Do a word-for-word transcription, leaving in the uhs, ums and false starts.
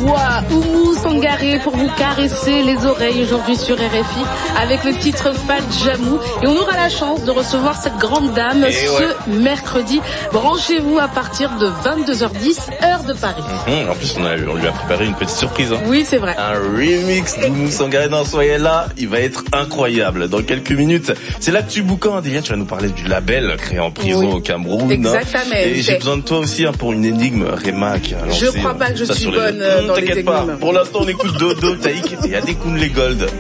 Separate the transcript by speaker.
Speaker 1: voix, Oumou Sangaré, pour vous caresser les oreilles aujourd'hui sur R F I avec le titre Fat Jamou. Et on aura la chance de recevoir cette grande dame
Speaker 2: Et
Speaker 1: ce
Speaker 2: ouais.
Speaker 1: mercredi. Branchez-vous à partir de vingt-deux heures dix, heure de Paris.
Speaker 2: Mmh, en plus, on, a, on lui a préparé une petite surprise. Hein.
Speaker 1: Oui, c'est vrai.
Speaker 2: Un remix d'Oumou Sangaré. Non, soyez là, il va être incroyable. Dans quelques minutes, c'est l'actu boucan. Delia, tu vas nous parler du label créé en prison
Speaker 1: Oui.
Speaker 2: au Cameroun.
Speaker 1: Exactement.
Speaker 2: Et j'ai besoin de toi aussi hein, pour une énigme, Réma, qui a lancé.
Speaker 1: Je crois pas que je
Speaker 2: ça
Speaker 1: suis
Speaker 2: sur les
Speaker 1: bonne
Speaker 2: réseaux.
Speaker 1: dans les
Speaker 2: T'inquiète pas.
Speaker 1: énigmes.
Speaker 2: Pour l'instant, on écoute Dodo, Taïk et Adekun les Gold.